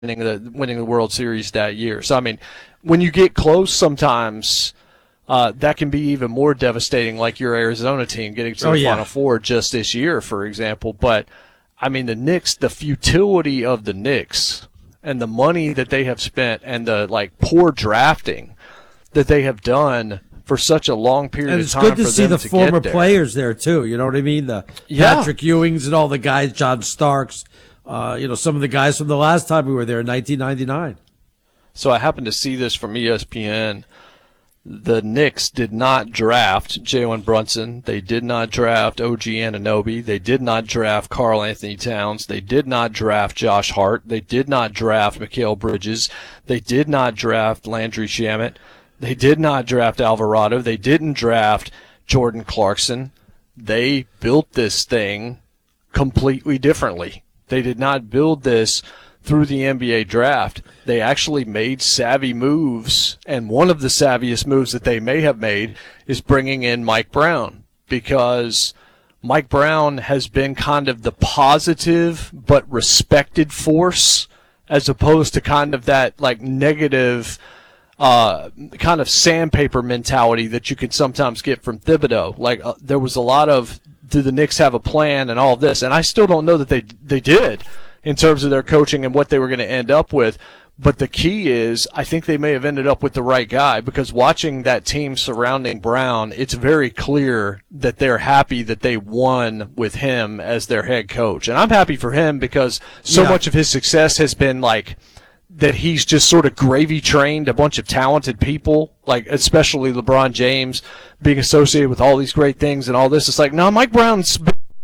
winning the World Series that year. So, I mean, when you get close sometimes, that can be even more devastating, like your Arizona team getting to the Final Four just this year, for example. But, I mean, the Knicks, the futility of the Knicks and the money that they have spent and the, poor drafting that they have done for such a long period of time. And it's good to see the former players there, too. You know what I mean? The Patrick Ewings and all the guys, John Starks, some of the guys from the last time we were there in 1999. So I happened to see this from ESPN. The Knicks did not draft Jalen Brunson. They did not draft OG Anunoby. They did not draft Karl Anthony Towns. They did not draft Josh Hart. They did not draft Mikal Bridges. They did not draft Landry Shamet. They did not draft Alvarado. They didn't draft Jordan Clarkson. They built this thing completely differently. They did not build this through the NBA draft. They actually made savvy moves, and one of the savviest moves that they may have made is bringing in Mike Brown, because Mike Brown has been kind of the positive but respected force, as opposed to kind of that negative kind of sandpaper mentality that you can sometimes get from Thibodeau. There was a lot of, do the Knicks have a plan and all of this, and I still don't know that they did in terms of their coaching and what they were going to end up with. But the key is, I think they may have ended up with the right guy, because watching that team surrounding Brown, it's very clear that they're happy that they won with him as their head coach. And I'm happy for him, because so much of his success has been that he's just sort of gravy trained a bunch of talented people, especially LeBron James being associated with all these great things and all this. It's no, Mike Brown's,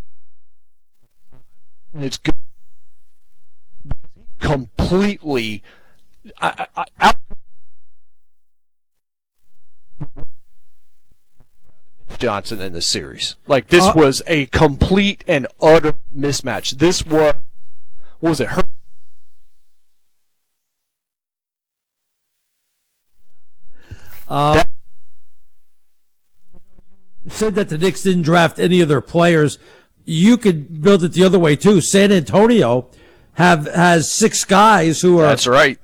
it's good. Completely Johnson in the series. This was a complete and utter mismatch. This was, what was it? Said that the Knicks didn't draft any of their players. You could build it the other way too. San Antonio has 6 guys who are, that's right,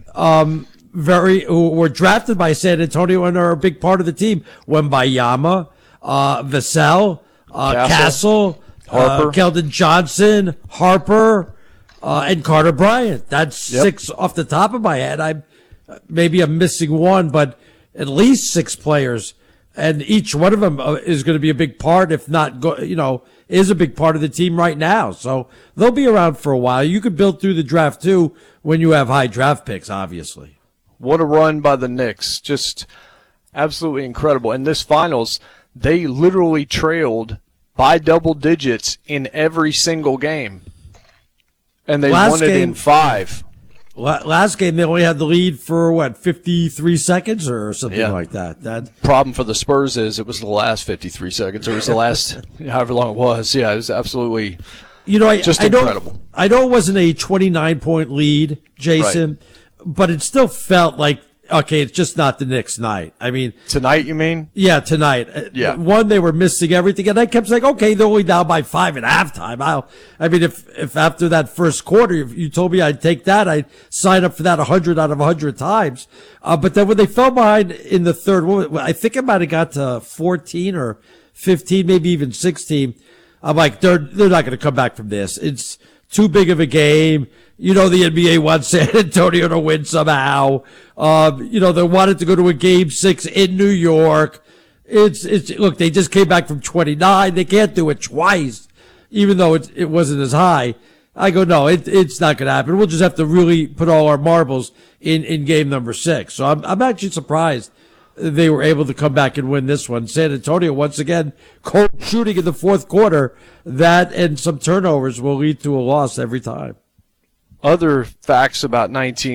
who were drafted by San Antonio and are a big part of the team. Wembayama, Vassell, Castle, Harper, Keldon Johnson, Harper, and Carter Bryant. That's 6 off the top of my head. I'm missing one, but at least 6 players, and each one of them is going to be a big part, if not, is a big part of the team right now. So they'll be around for a while. You could build through the draft too when you have high draft picks, obviously. What a run by the Knicks. Just absolutely incredible. In this finals, they literally trailed by double digits in every single game. And they won it in 5. Last game, they only had the lead for, 53 seconds or something like that. That problem for the Spurs is it was the last 53 seconds. Or it was the last, however long it was. Yeah, it was absolutely just incredible. I know it wasn't a 29-point lead, Jason, but it still felt like, okay, it's just not the Knicks night. I mean, tonight, you mean? Yeah, tonight. Yeah. One, they were missing everything, and I kept saying, okay, they're only down by 5 at halftime. If after that first quarter, if you told me I'd take that, I'd sign up for that 100 out of 100 times. But then when they fell behind in the third, I think it might have got to 14 or 15, maybe even 16. I'm like, they're not going to come back from this. It's too big of a game. The NBA wants San Antonio to win somehow. They wanted to go to a game 6 in New York. Look, they just came back from 29. They can't do it twice, even though it wasn't as high. I go, no, it's not going to happen. We'll just have to really put all our marbles in game number 6. So I'm actually surprised they were able to come back and win this one. San Antonio, once again, cold shooting in the fourth quarter. That and some turnovers will lead to a loss every time. Other facts about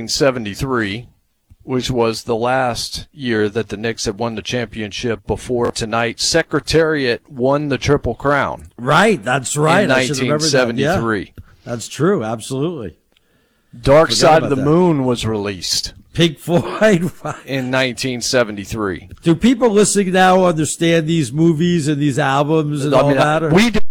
1973, which was the last year that the Knicks had won the championship before tonight. Secretariat won the Triple Crown. Right, that's right. In 1973. Yeah, that's true, absolutely. Dark Side of the Moon was released. Pink Floyd. In 1973. Do people listening now understand these movies and these albums and all that? We do.